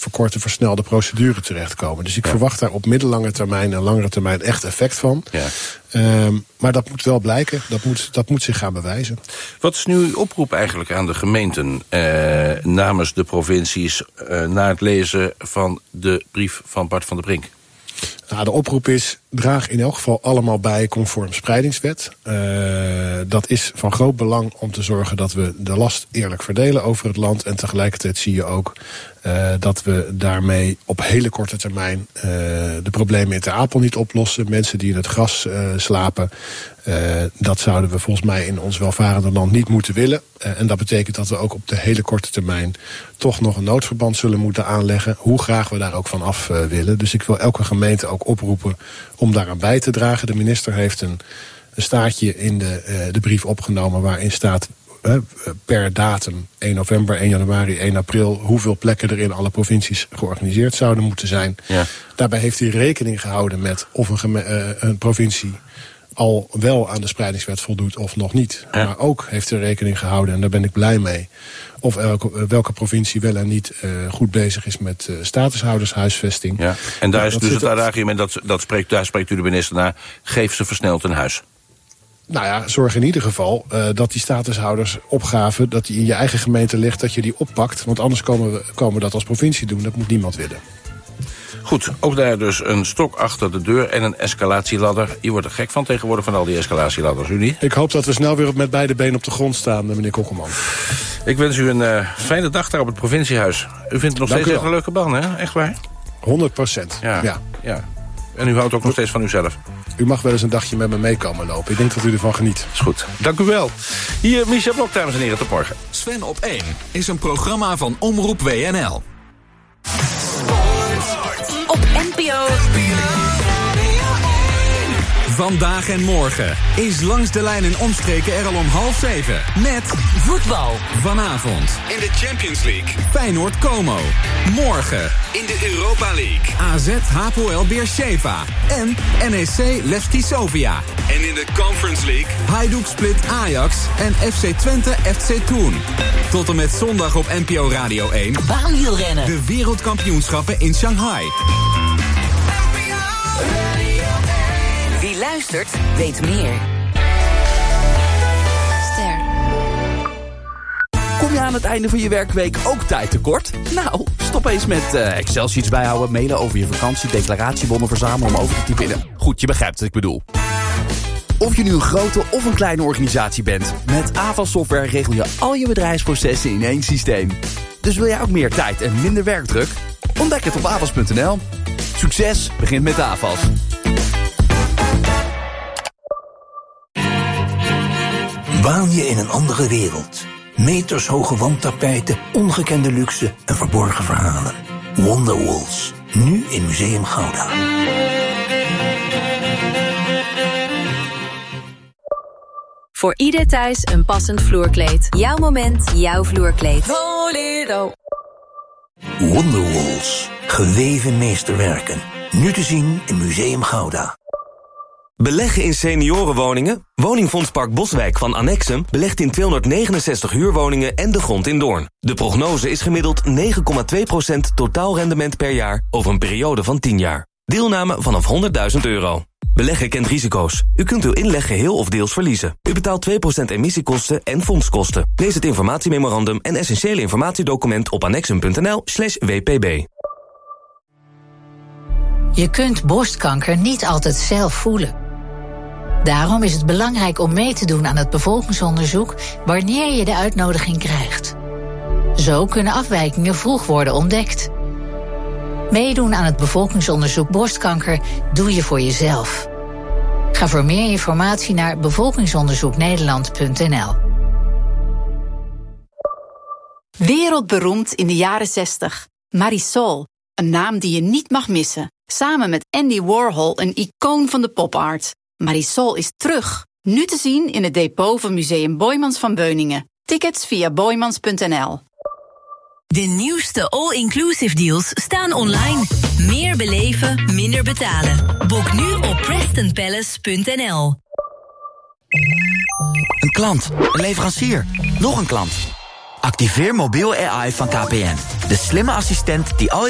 verkorte, versnelde procedure terechtkomen. Dus ik verwacht daar op middellange termijn en langere termijn echt effect van. Ja. Maar dat moet wel blijken. Dat moet zich gaan bewijzen. Wat is nu uw oproep eigenlijk aan de gemeenten namens de provincies na het lezen van de brief van Bart van der Brink? Nou, de oproep is, draag in elk geval allemaal bij conform spreidingswet. Dat is van groot belang om te zorgen dat we de last eerlijk verdelen over het land. En tegelijkertijd zie je ook dat we daarmee op hele korte termijn de problemen in Ter Apel niet oplossen. Mensen die in het gras slapen, dat zouden we volgens mij in ons welvarende land niet moeten willen. En dat betekent dat we ook op de hele korte termijn toch nog een noodverband zullen moeten aanleggen. Hoe graag we daar ook van af willen. Dus ik wil elke gemeente ook oproepen om daaraan bij te dragen. De minister heeft een staartje in de brief opgenomen waarin staat per datum 1 november, 1 januari, 1 april... hoeveel plekken er in alle provincies georganiseerd zouden moeten zijn. Ja. Daarbij heeft hij rekening gehouden met of een provincie al wel aan de spreidingswet voldoet of nog niet. Ja. Maar ook heeft hij rekening gehouden, en daar ben ik blij mee, of welke provincie wel en niet goed bezig is met statushoudershuisvesting. Ja. En daar is dus het argument, daar spreekt u de minister naar, geef ze versneld een huis. Nou ja, zorg in ieder geval dat die statushoudersopgave, dat die in je eigen gemeente ligt, dat je die oppakt. Want anders komen we dat als provincie doen. Dat moet niemand willen. Goed, ook daar dus een stok achter de deur en een escalatieladder. Je wordt er gek van tegenwoordig van al die escalatieladders, u niet? Ik hoop dat we snel weer met beide benen op de grond staan, meneer Kokkelman. Ik wens u een fijne dag daar op het provinciehuis. U vindt het nog steeds echt een leuke baan, hè? Echt waar? 100%. Ja. En u houdt ook nog steeds van uzelf? U mag wel eens een dagje met me meekomen lopen. Ik denk dat u ervan geniet. Is goed. Dank u wel. Hier, Michel Blok, dames en heren, tot morgen. Sven op 1 is een programma van Omroep WNL. Op NPO. Vandaag en morgen is Langs de Lijn en Omstreken er al om 6:30 met voetbal. Vanavond in de Champions League Feyenoord Como. Morgen in de Europa League AZ Hapoel Beersheva en NEC Levski Sofia. En in de Conference League Hajduk Split Ajax en FC Twente FC Thun. Tot en met zondag op NPO Radio 1 baanwielrennen. De wereldkampioenschappen in Shanghai. Wie luistert, weet meer. Ster. Kom je aan het einde van je werkweek ook tijd tekort? Nou, stop eens met Excel-sheets bijhouden, mailen over je vakantie, declaratiebonnen verzamelen om over te typen. Goed, je begrijpt wat ik bedoel. Of je nu een grote of een kleine organisatie bent, met Avas Software regel je al je bedrijfsprocessen in één systeem. Dus wil jij ook meer tijd en minder werkdruk? Ontdek het op avas.nl. Succes begint met Avas. Waan je in een andere wereld. Metershoge wandtapijten, ongekende luxe en verborgen verhalen. Wonderwalls, nu in Museum Gouda. Voor ieder thuis een passend vloerkleed. Jouw moment, jouw vloerkleed. Bolero. Wonderwalls, geweven meesterwerken. Nu te zien in Museum Gouda. Beleggen in seniorenwoningen? Woningfondspark Boswijk van Annexum belegt in 269 huurwoningen en de grond in Doorn. De prognose is gemiddeld 9,2% totaalrendement per jaar over een periode van 10 jaar. Deelname vanaf €100.000. Beleggen kent risico's. U kunt uw inleg geheel of deels verliezen. U betaalt 2% emissiekosten en fondskosten. Lees het informatiememorandum en essentiële informatiedocument op annexum.nl/wpb. Je kunt borstkanker niet altijd zelf voelen. Daarom is het belangrijk om mee te doen aan het bevolkingsonderzoek wanneer je de uitnodiging krijgt. Zo kunnen afwijkingen vroeg worden ontdekt. Meedoen aan het bevolkingsonderzoek borstkanker doe je voor jezelf. Ga voor meer informatie naar bevolkingsonderzoeknederland.nl. Wereldberoemd in de jaren 60. Marisol, een naam die je niet mag missen. Samen met Andy Warhol, een icoon van de popart. Marisol is terug. Nu te zien in het depot van Museum Boijmans van Beuningen. Tickets via boijmans.nl. De nieuwste all-inclusive deals staan online. Meer beleven, minder betalen. Boek nu op PrestonPalace.nl. Een klant, een leverancier, nog een klant. Activeer mobiel AI van KPN. De slimme assistent die al